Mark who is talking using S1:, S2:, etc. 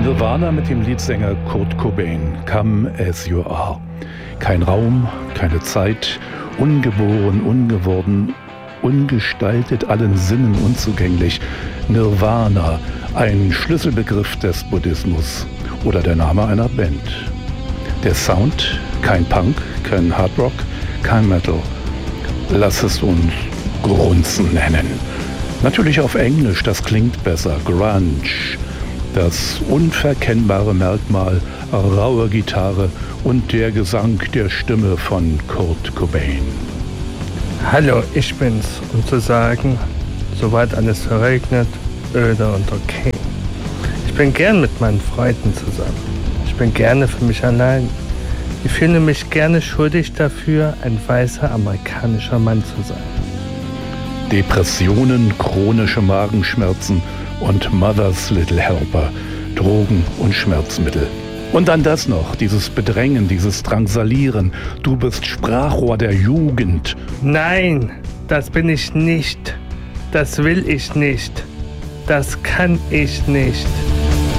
S1: Nirvana mit dem Leadsänger Kurt Cobain, Come As You Are. Kein Raum, keine Zeit, ungeboren, ungeworden, ungestaltet, allen Sinnen unzugänglich. Nirvana, ein Schlüsselbegriff des Buddhismus oder der Name einer Band. Der Sound, kein Punk, kein Hardrock, kein Metal. Lass es uns Grunzen nennen. Natürlich auf Englisch, das klingt besser. Grunge. Das unverkennbare Merkmal, raue Gitarre und der Gesang der Stimme von Kurt Cobain.
S2: Hallo, ich bin's, um zu sagen, soweit alles verregnet, öde und okay. Ich bin gern mit meinen Freunden zusammen. Ich bin gerne für mich allein. Ich fühle mich gerne schuldig dafür, ein weißer amerikanischer Mann zu sein.
S1: Depressionen, chronische Magenschmerzen und Mother's Little Helper, Drogen und Schmerzmittel. Und dann das noch, dieses Bedrängen, dieses Drangsalieren. Du bist Sprachrohr der Jugend.
S2: Nein, das bin ich nicht. Das will ich nicht. Das kann ich nicht.